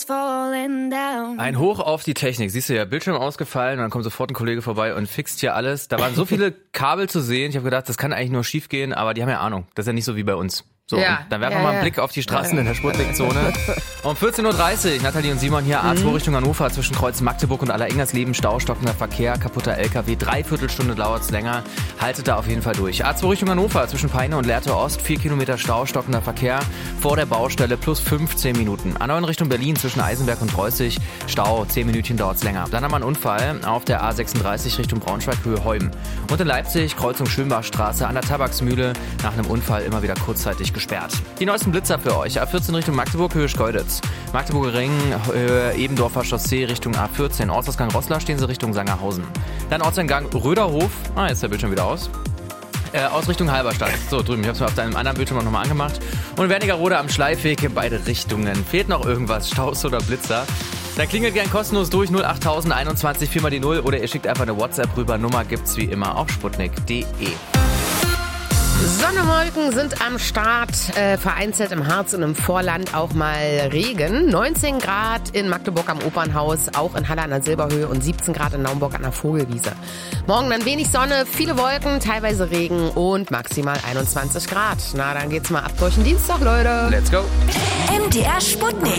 falling down. Ein Hoch auf die Technik. Siehst du ja, Bildschirm ausgefallen und dann kommt sofort ein Kollege vorbei und fixt hier alles. Da waren so viele Kabel zu sehen. Ich habe gedacht, das kann eigentlich nur schief gehen, aber die haben ja Ahnung. Das ist ja nicht so wie bei uns. So, ja, dann werfen wir mal einen Blick auf die Straßen in der Sputnik-Zone. Um 14.30 Uhr, Nathalie und Simon hier, A2 Richtung Hannover, zwischen Kreuz Magdeburg und Allerengersleben, Stau, stockender Verkehr, kaputter LKW, 3/4 Stunde dauert's länger. Haltet da auf jeden Fall durch. A2 Richtung Hannover, zwischen Peine und Lehrte Ost, 4 Kilometer Stau, stockender Verkehr, vor der Baustelle plus 15 Minuten. A9 Richtung Berlin, zwischen Eisenberg und Preußig, Stau, 10 Minütchen dauert's länger. Dann haben wir einen Unfall auf der A36 Richtung Braunschweig, Höhe Holm. Und in Leipzig, Kreuzung Schönbachstraße, an der Tabaksmühle, nach einem Unfall immer wieder kurzzeitig gesperrt. Die neuesten Blitzer für euch. A14 Richtung Magdeburg, Höhe Schkeuditz. Magdeburger Ring, Höhe Ebendorfer Chaussee Richtung A14. Ortsausgang Roßler, stehen sie Richtung Sangerhausen. Dann Ortseingang Röderhof. Jetzt ist der Bildschirm wieder aus. Aus Richtung Halberstadt. So, drüben. Ich habe es mir auf deinem anderen Bildschirm nochmal angemacht. Und Wernigerode am Schleifweg in beide Richtungen. Fehlt noch irgendwas? Staus oder Blitzer? Dann klingelt gern kostenlos durch 08021 4 mal die 0 oder ihr schickt einfach eine WhatsApp rüber. Nummer gibt's wie immer auf sputnik.de. Sonne, Wolken sind am Start, vereinzelt im Harz und im Vorland auch mal Regen. 19 Grad in Magdeburg am Opernhaus, auch in Halle an der Silberhöhe und 17 Grad in Naumburg an der Vogelwiese. Morgen dann wenig Sonne, viele Wolken, teilweise Regen und maximal 21 Grad. Na, dann geht's mal ab durch den Dienstag, Leute. Let's go. MDR Sputnik.